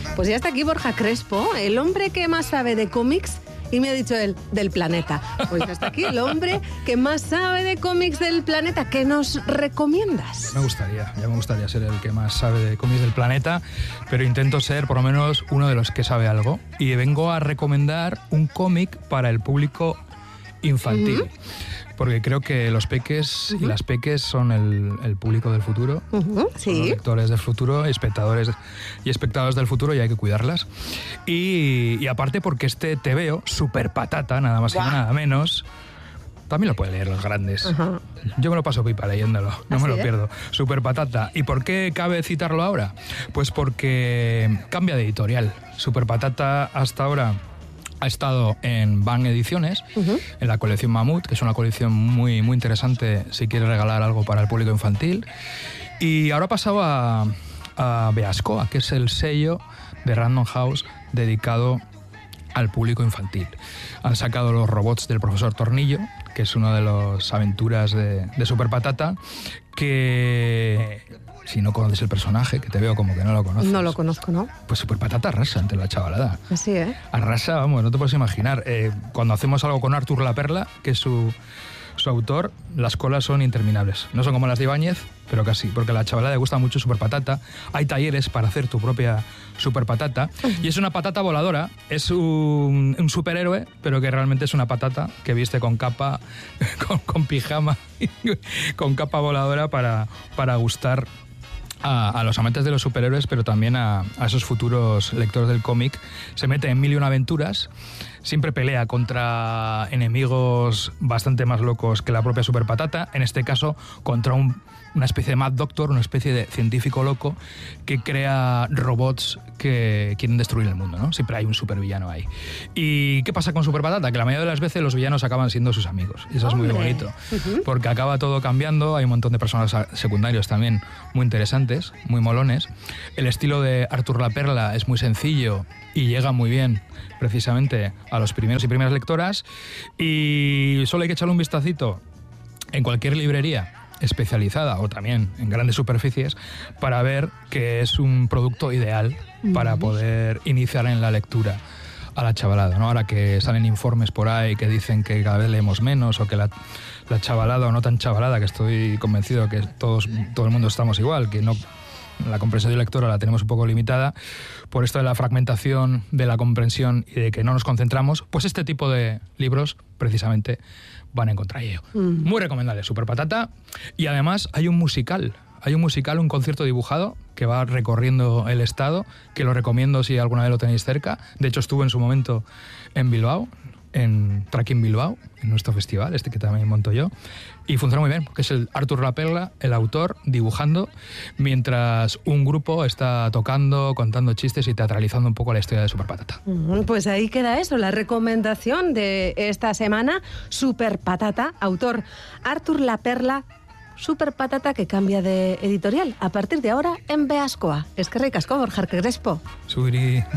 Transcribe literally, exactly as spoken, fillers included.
Pues ya está aquí Borja Crespo, el hombre que más sabe de cómics, y me ha dicho él, del planeta. Pues ya está aquí el hombre que más sabe de cómics del planeta. ¿Qué nos recomiendas? Me gustaría, ya me gustaría ser el que más sabe de cómics del planeta, pero intento ser por lo menos uno de los que sabe algo. Y vengo a recomendar un cómic para el público infantil. Uh-huh. Porque creo que los peques uh-huh. y las peques son el, el público del futuro, uh-huh. sí. son los lectores del futuro, espectadores y espectadores del futuro, y hay que cuidarlas. Y, y aparte porque este tebeo, Super Patata, nada más y nada menos, también lo pueden leer los grandes. Uh-huh. Yo me lo paso pipa leyéndolo, no me lo eh? pierdo. Super Patata. ¿Y por qué cabe citarlo ahora? Pues porque cambia de editorial. Super Patata hasta ahora ha estado en Bang Ediciones, uh-huh. en la colección Mamut, que es una colección muy, muy interesante si quieres regalar algo para el público infantil. Y ahora ha pasado a, a Beascoa, que es el sello de Random House dedicado al público infantil. Han sacado los robots del profesor Tornillo, que es una de las aventuras de, de Super Patata, que si no conoces el personaje, que te veo como que no lo conoces. No lo conozco, ¿no? Pues Super Patata arrasa ante la chavalada. Así, ¿eh? Arrasa, vamos, no te puedes imaginar. Eh, cuando hacemos algo con Artur La Perla, que es su, su autor, las colas son interminables. No son como las de Ibáñez, pero casi, porque a la chavalada le gusta mucho Super Patata. Hay talleres para hacer tu propia Super Patata. Y es una patata voladora, es un, un superhéroe, pero que realmente es una patata que viste con capa, con, con pijama, con capa voladora para, para gustar A, a los amantes de los superhéroes, pero también a, a esos futuros lectores del cómic. Se mete en mil y una aventuras, siempre pelea contra enemigos bastante más locos que la propia Super Patata, en este caso contra un, una especie de Mad Doctor, una especie de científico loco que crea robots que quieren destruir el mundo, ¿no? Siempre hay un supervillano ahí. ¿Y qué pasa con Super Patata? Que la mayoría de las veces los villanos acaban siendo sus amigos, y eso es muy bonito, uh-huh. porque acaba todo cambiando, hay un montón de personajes secundarios también muy interesantes, muy molones. El estilo de Artur La Perla es muy sencillo y llega muy bien precisamente a los primeros y primeras lectoras, y solo hay que echarle un vistacito en cualquier librería especializada o también en grandes superficies para ver que es un producto ideal uh-huh. para poder iniciar en la lectura a la chavalada, ¿no? Ahora que salen informes por ahí que dicen que cada vez leemos menos, o que la, la chavalada o no tan chavalada, que estoy convencido que todos, todo el mundo estamos igual, que no, la comprensión lectora la tenemos un poco limitada por esto de la fragmentación de la comprensión y de que no nos concentramos, pues este tipo de libros precisamente van en contra de ello. Mm. Muy recomendable, Super Patata. Y además hay un musical, hay un musical, un concierto dibujado que va recorriendo el estado, que lo recomiendo si alguna vez lo tenéis cerca. De hecho, estuve en su momento en Bilbao, en Tracking Bilbao, en nuestro festival, este que también monto yo, y funciona muy bien, porque es el Artur La Perla, el autor, dibujando, mientras un grupo está tocando, contando chistes y teatralizando un poco la historia de Super Patata. Pues ahí queda eso, la recomendación de esta semana, Super Patata, autor Artur La Perla, Super Patata, que cambia de editorial a partir de ahora en Beascoa. Es que ricasco, Borja Crespo. Subiri.